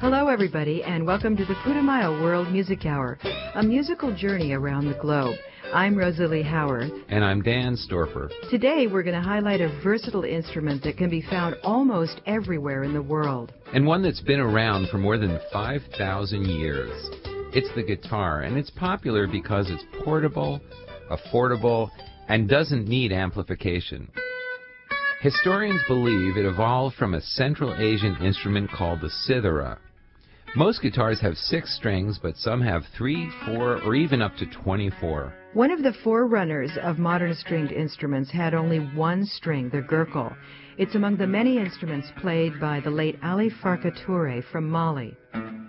Hello, everybody, and welcome to the Putumayo World Music Hour, a musical journey around the globe. I'm Rosalie Howard. And I'm Dan Storfer. Today, we're going to highlight a versatile instrument that can be found almost everywhere in the world. And one that's been around for more than 5,000 years. It's the guitar, and it's popular because it's portable, affordable, and doesn't need amplification. Historians believe it evolved from a Central Asian instrument called the cithara. Most guitars have 6 strings, but some have 3, 4, or even up to 24. One of the forerunners of modern stringed instruments had only one string, the gurkel. It's among the many instruments played by the late Ali Farka Touré from Mali.